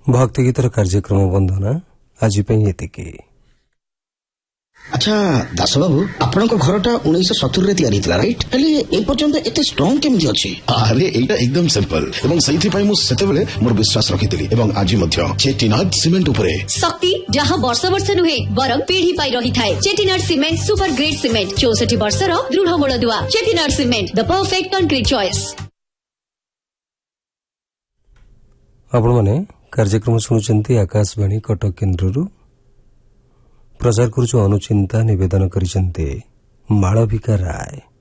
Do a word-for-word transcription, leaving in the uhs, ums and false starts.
भक्ति गीतर कार्यक्रम बंधना आज ये। अच्छा दास बाबू आपण घरटा उन्नीस सत्तर रे तैयारी थला राइट हेले ए पर्यंत एते स्ट्रांग केमि अछि? अरे एटा एकदम सिंपल एवं सही पई मु सेते बेले मोर विश्वास रखितली एवं आज मध्य चेटिनाड सीमेंट उपरे शक्ति जहां वर्ष वर्ष नुहे बरम पीढ़ी पाई रही थाए। Chettinad cement super great cement चौसठ वर्ष रो दृढ़ मूल दुआ। Chettinad cement the perfect concrete choice. आपण माने कार्यक्रम सुनुचंती आकाशवाणी कटक केन्द्ररू प्रचार करुछु अनुचिंता निवेदन करिसंते माळविका राय।